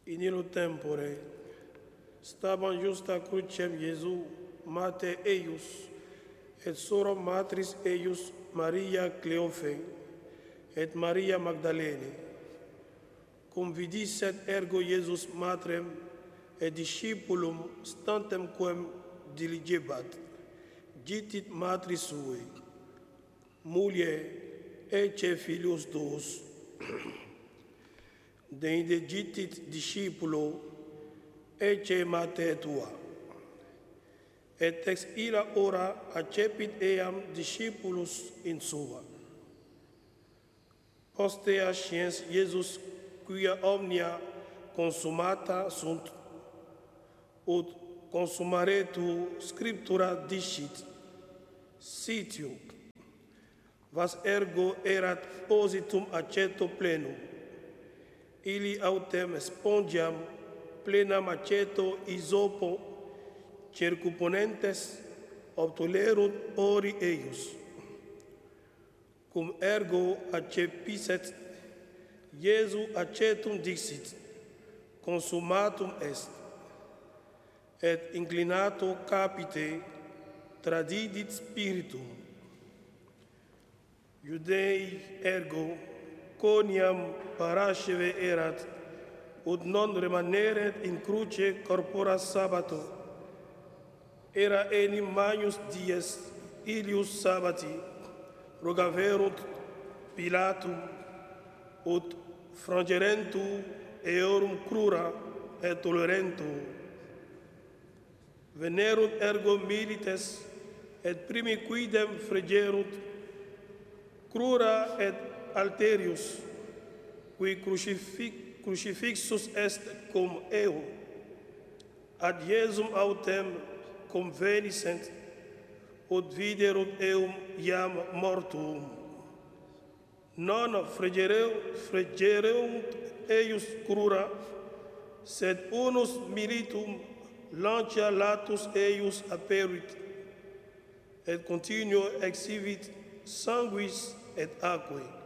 In illo tempore staban justa crucem Iesu mater eius, et sora matris eius Maria Cleofe, et Maria Magdalene. Cum vidisset ergo Iesus matrem et discipulum stantem quem diligebat, gitit matris sui, mulie ecce filius tuus. Deinde gitit discipulo ecce mater tua. Et ex illa ora accepit eam discipulus in sua. Postea sciens Iesus quia omnia consumata sunt, ut consumaretur scriptura dicit, sitiu, vas ergo erat positum aceto plenum, illi autem spongiam plenam aceto isopo circumponentes obtulerunt ori eius. Cum ergo accepisset, Iesu acetum dixit, consumatum est, et inclinato capite tradidit spiritum. Iudei ergo coniam parasceve erat, ut non remaneret in cruce corpora sabbato. Era enim magnus dies ilius sabbati, rogaverunt Pilatum, ut frangerentu eorum crura et tolerentu. Venerunt ergo milites, et primi quidem fregerunt crura et alterius, qui crucifixus est cum eo, ad Iesum autem conveniscent, ut viderunt eum iam mortuum. Non fregereunt eius crura, sed unus militum lancia latus eius aperit, et continuo exhibit sanguis et aquae.